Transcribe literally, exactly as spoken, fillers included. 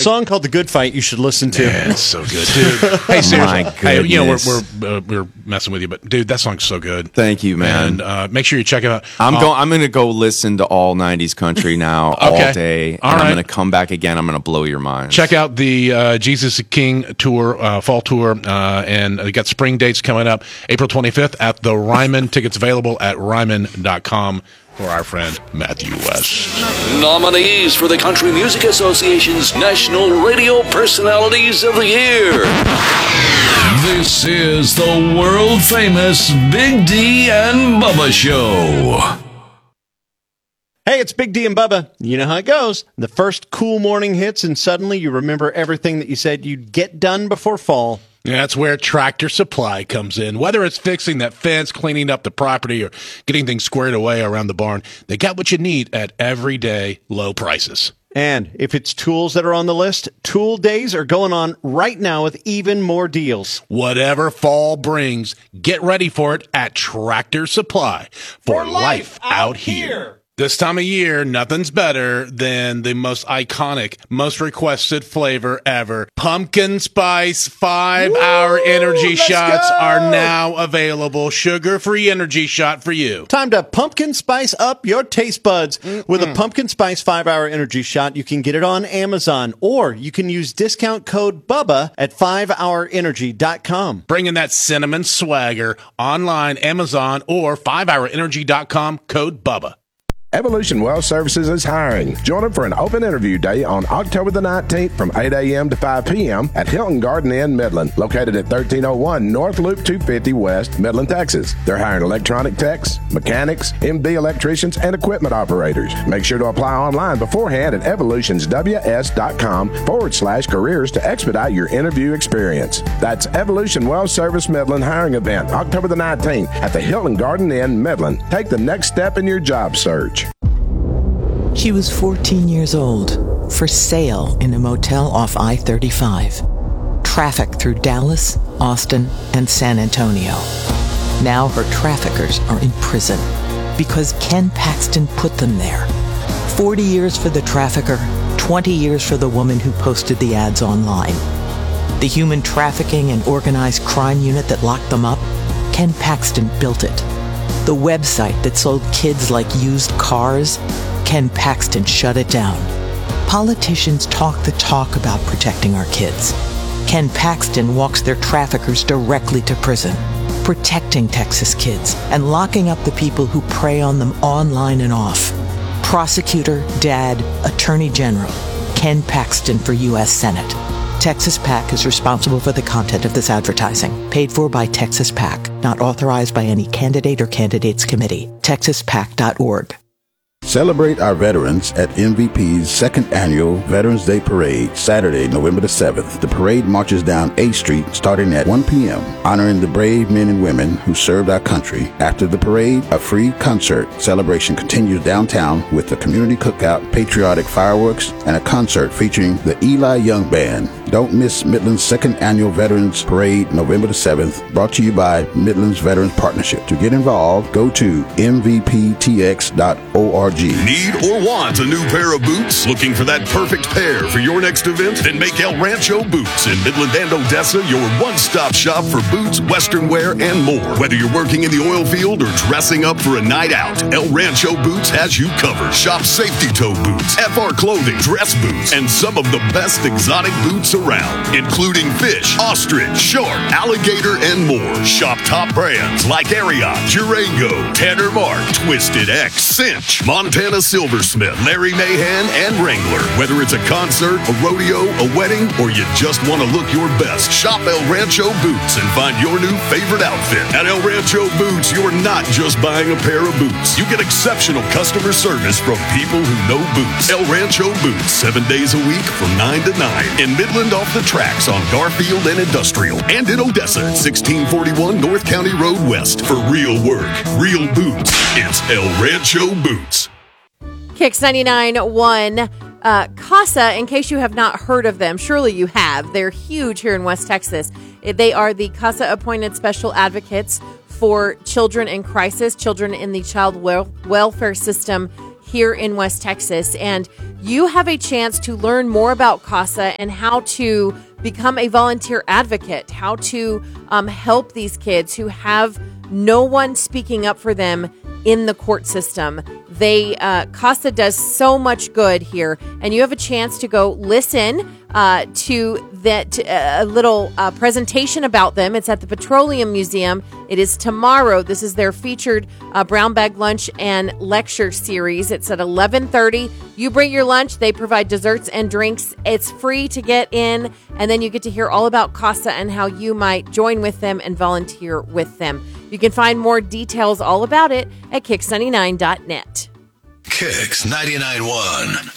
song called "The Good Fight" you should listen to. Yeah, it's so good, dude. Hey, seriously, hey, you know we're we're uh, we're messing with you, but dude, that song's so good. Thank you, man. And uh, make sure you check it out. I'm uh, going. I'm going to go listen to all nineties country now Okay. all day, and All I'm right. going to come back again. I'm going to blow your mind. Check out the uh, Jesus King tour, uh, fall tour, uh, and we got spring dates coming up, April twenty-fifth at the Ryman. Tickets available at ryman dot com for our friend Matthew West. Nominees for the Country Music Association's National Radio Personalities of the Year. This is the world-famous Big D and Bubba Show. Hey, it's Big D and Bubba. You know how it goes. The first cool morning hits, and suddenly you remember everything that you said you'd get done before fall. Yeah, that's where Tractor Supply comes in. Whether it's fixing that fence, cleaning up the property, or getting things squared away around the barn, they got what you need at everyday low prices. And if it's tools that are on the list, Tool Days are going on right now with even more deals. Whatever fall brings, get ready for it at Tractor Supply for, for life, life out here. here. This time of year, nothing's better than the most iconic, most requested flavor ever. Pumpkin Spice five-hour energy shots go. are now available. Sugar-free energy shot for you. Time to pumpkin spice up your taste buds. Mm-mm. With a Pumpkin Spice five-hour energy shot, you can get it on Amazon, or you can use discount code BUBBA at five hour energy dot com. Bringing that cinnamon swagger online, Amazon, or five hour energy dot com, code BUBBA. Evolution Well Services is hiring. Join them for an open interview day on October the nineteenth from eight a.m. to five p.m. at Hilton Garden Inn, Midland, located at thirteen oh one North Loop two fifty West, Midland, Texas. They're hiring electronic techs, mechanics, M D electricians, and equipment operators. Make sure to apply online beforehand at evolutionsws.com forward slash careers to expedite your interview experience. That's Evolution Well Service Midland hiring event, October the nineteenth at the Hilton Garden Inn, Midland. Take the next step in your job search. She was fourteen years old, for sale in a motel off I thirty-five. Traffic through Dallas, Austin, and San Antonio. Now her traffickers are in prison because Ken Paxton put them there. forty years for the trafficker, twenty years for the woman who posted the ads online. The human trafficking and organized crime unit that locked them up, Ken Paxton built it. The website that sold kids like used cars, Ken Paxton shut it down. Politicians talk the talk about protecting our kids. Ken Paxton walks their traffickers directly to prison, protecting Texas kids and locking up the people who prey on them online and off. Prosecutor, dad, attorney general, Ken Paxton for U S Senate. Texas PAC is responsible for the content of this advertising. Paid for by Texas PAC. Not authorized by any candidate or candidates committee. texas pac dot org. Celebrate our veterans at M V P's second annual Veterans Day Parade, Saturday, November the seventh. The parade marches down A Street starting at one p.m., honoring the brave men and women who served our country. After the parade, a free concert celebration continues downtown with a community cookout, patriotic fireworks, and a concert featuring the Eli Young Band. Don't miss Midland's second annual Veterans Parade, November the seventh, brought to you by Midland's Veterans Partnership. To get involved, go to m v p t x dot org. Need or want a new pair of boots? Looking for that perfect pair for your next event? Then make El Rancho Boots in Midland and Odessa your one-stop shop for boots, western wear, and more. Whether you're working in the oil field or dressing up for a night out, El Rancho Boots has you covered. Shop safety toe boots, F R clothing, dress boots, and some of the best exotic boots around, including fish, ostrich, shark, alligator, and more. Shop top brands like Ariat, Durango, Tanner Mark, Twisted X, Cinch, Montana Silversmith, Larry Mahan, and Wrangler. Whether it's a concert, a rodeo, a wedding, or you just want to look your best, shop El Rancho Boots and find your new favorite outfit. At El Rancho Boots, you're not just buying a pair of boots. You get exceptional customer service from people who know boots. El Rancho Boots, seven days a week from nine to nine. In Midland off the tracks on Garfield and Industrial. And in Odessa at sixteen forty-one North County Road West. For real work, real boots, it's El Rancho Boots. Kicks ninety-nine point one. Uh, CASA, in case you have not heard of them, surely you have. They're huge here in West Texas. They are the CASA appointed special advocates for children in crisis, children in the child wel- welfare system here in West Texas. And you have a chance to learn more about CASA and how to become a volunteer advocate, how to um, help these kids who have no one speaking up for them in the court system. They uh, CASA does so much good here, and you have a chance to go listen uh, to that uh, little uh, presentation about them. It's at the Petroleum Museum. It is tomorrow. This is their featured uh, brown bag lunch and lecture series. It's at eleven thirty. You bring your lunch. They provide desserts and drinks. It's free to get in, and then you get to hear all about CASA and how you might join with them and volunteer with them. You can find more details all about it at kicks ninety-nine dot net. Kicks ninety-nine point one.